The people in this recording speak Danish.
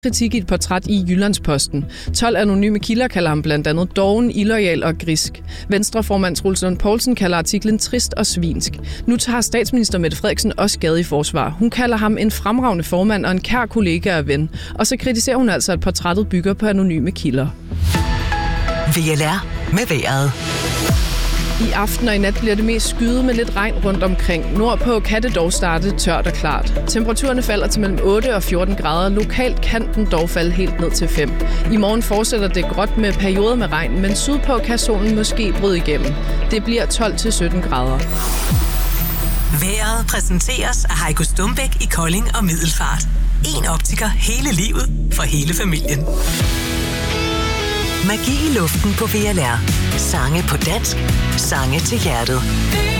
Kritik i et portræt i Jyllandsposten. 12 anonyme kilder kalder ham blandt andet doven, illoyal og grisk. Venstreformand Troels Lund Poulsen kalder artiklen trist og svinsk. Nu tager statsminister Mette Frederiksen også skade i forsvar. Hun kalder ham en fremragende formand og en kær kollega og ven. Og så kritiserer hun altså, at portrættet bygger på anonyme kilder. VLR med vejret. I aften og i nat bliver det mest skyet med lidt regn rundt omkring. Nordpå kan det dog starte tørt og klart. Temperaturerne falder til mellem 8 og 14 grader. Lokalt kan den dog falde helt ned til 5. I morgen fortsætter det gråt med perioder med regn, men sydpå kan solen måske bryde igennem. Det bliver 12 til 17 grader. Vejret præsenteres af Heiko Stumbæk i Kolding og Middelfart. En optiker hele livet for hele familien. Magi i luften på VLR. Sange på dansk. Sange til hjertet.